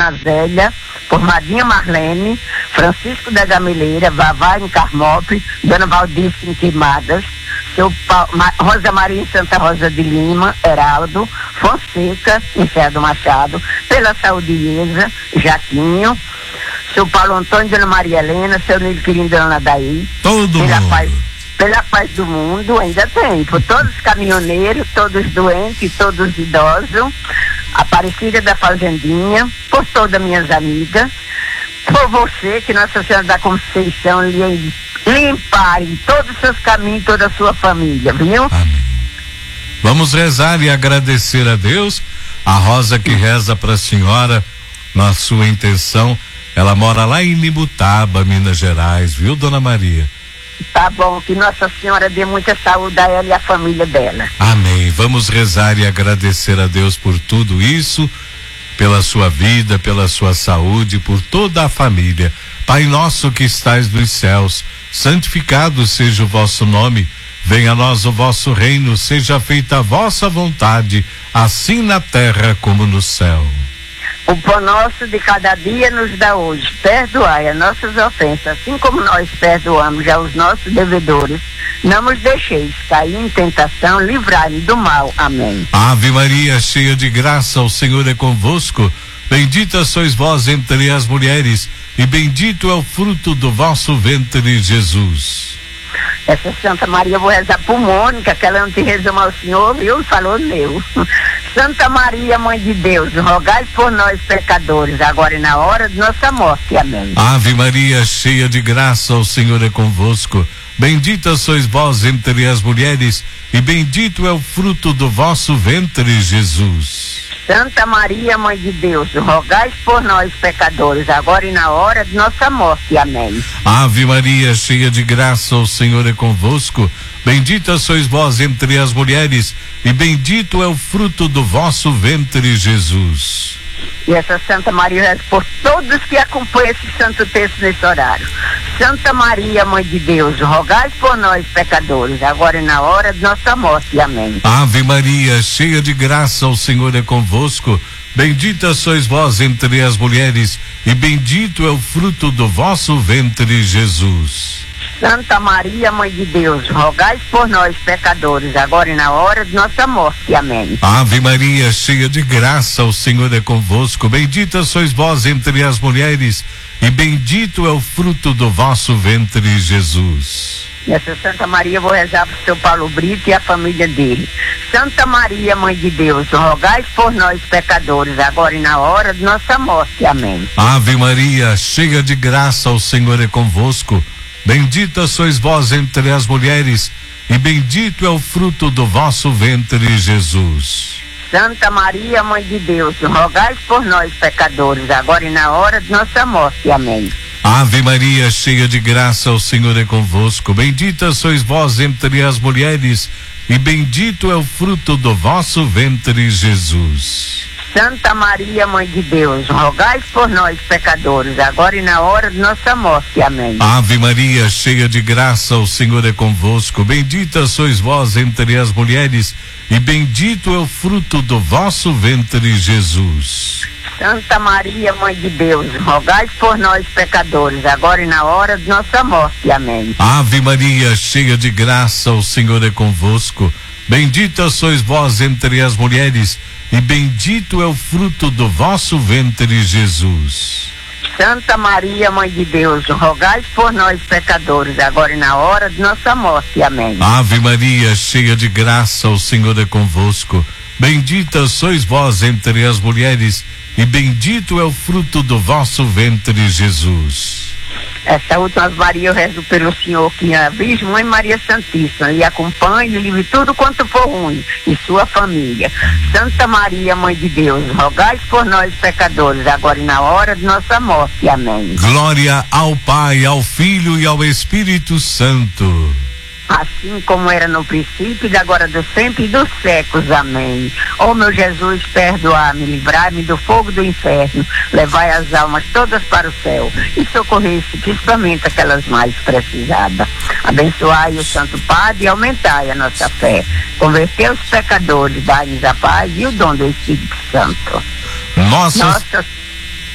Dona Zélia, por Madrinha Marlene, Francisco da Gameleira, Vavá em Carmópolis, Dona Valdice em Queimadas, seu Rosa Maria em Santa Rosa de Lima, Heraldo, Fonseca em Serra do Machado, pela Saúde Iesa, Jaquinho, seu Paulo Antônio, Dona Maria Helena, seu Nilo Quirino, Dona Daí, todo mundo. Pela paz do mundo, ainda tem, por todos os caminhoneiros, todos os doentes, todos os idosos, Aparecida da Fazendinha, por todas minhas amigas, por você, que Nossa Senhora da Conceição lhe limpare todos os seus caminhos, toda a sua família, viu? Amém. Vamos rezar e agradecer a Deus. A Rosa que reza para a senhora, na sua intenção, ela mora lá em Nimutaba, Minas Gerais, viu, Dona Maria? Tá bom, que Nossa Senhora dê muita saúde a ela e a família dela. Amém. Vamos rezar e agradecer a Deus por tudo isso, pela sua vida, pela sua saúde, por toda a família. Pai nosso que estais nos céus, santificado seja o vosso nome, venha a nós o vosso reino, seja feita a vossa vontade, assim na terra como no céu. O pão nosso de cada dia nos dá hoje. Perdoai as nossas ofensas, assim como nós perdoamos aos nossos devedores. Não nos deixeis cair em tentação, livrai-nos do mal. Amém. Ave Maria, cheia de graça, o Senhor é convosco. Bendita sois vós entre as mulheres, e bendito é o fruto do vosso ventre, Jesus. Essa Santa Maria eu vou rezar por Mônica, que ela não te rezou ao Senhor, viu? Falou meu. Santa Maria, Mãe de Deus, rogai por nós pecadores, agora e na hora de nossa morte. Amém. Ave Maria, cheia de graça, o Senhor é convosco. Bendita sois vós entre as mulheres, e bendito é o fruto do vosso ventre, Jesus. Santa Maria, Mãe de Deus, rogai por nós pecadores, agora e na hora de nossa morte. Amém. Ave Maria, cheia de graça, o Senhor é convosco. Bendita sois vós entre as mulheres, e bendito é o fruto do vosso ventre, Jesus. E essa Santa Maria reza por todos que acompanham esse santo texto nesse horário. Santa Maria, Mãe de Deus, rogai por nós pecadores, agora e na hora de nossa morte. Amém. Ave Maria, cheia de graça, o Senhor é convosco. Bendita sois vós entre as mulheres, e bendito é o fruto do vosso ventre, Jesus. Santa Maria, Mãe de Deus, rogai por nós pecadores, agora e na hora de nossa morte. Amém. Ave Maria, cheia de graça, o Senhor é convosco. Bendita sois vós entre as mulheres, e bendito é o fruto do vosso ventre, Jesus. Nessa Santa Maria eu vou rezar para o seu Paulo Brito e a família dele. Santa Maria, Mãe de Deus, rogai por nós pecadores, agora e na hora de nossa morte. Amém. Ave Maria, cheia de graça, o Senhor é convosco. Bendita sois vós entre as mulheres, e bendito é o fruto do vosso ventre, Jesus. Santa Maria, Mãe de Deus, rogai por nós pecadores, agora e na hora de nossa morte. Amém. Ave Maria, cheia de graça, o Senhor é convosco. Bendita sois vós entre as mulheres, e bendito é o fruto do vosso ventre, Jesus. Santa Maria, Mãe de Deus, rogai por nós pecadores, agora e na hora de nossa morte. Amém. Ave Maria, cheia de graça, o Senhor é convosco. Bendita sois vós entre as mulheres, e bendito é o fruto do vosso ventre, Jesus. Santa Maria, Mãe de Deus, rogai por nós pecadores, agora e na hora de nossa morte. Amém. Ave Maria, cheia de graça, o Senhor é convosco. Bendita sois vós entre as mulheres, e bendito é o fruto do vosso ventre, Jesus. Santa Maria, Mãe de Deus, rogai por nós pecadores, agora e na hora de nossa morte. Amém. Ave Maria, cheia de graça, o Senhor é convosco. Bendita sois vós entre as mulheres, e bendito é o fruto do vosso ventre, Jesus. Essa última Maria eu rezo pelo Senhor, que a Virgem Mãe Maria Santíssima lhe acompanhe e livre tudo quanto for ruim, e sua família. Santa Maria, Mãe de Deus, rogai por nós pecadores, agora e na hora de nossa morte. Amém. Glória ao Pai, ao Filho e ao Espírito Santo. Assim como era no princípio, e agora do sempre e dos séculos. Amém. Ó meu Jesus, perdoai-me, livrai-me do fogo do inferno, levai as almas todas para o céu e socorrei-se principalmente aquelas mais precisadas. Abençoai o Santo Padre e aumentai a nossa fé. Convertei os pecadores, dai-nos a paz e o dom do Espírito Santo. Nossa